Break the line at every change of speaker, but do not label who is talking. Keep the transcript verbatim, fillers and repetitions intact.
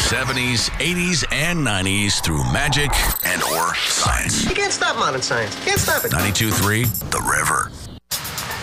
seventies, eighties, and nineties through magic and or science.
You can't stop modern science. You can't stop it.
ninety-two point three The River.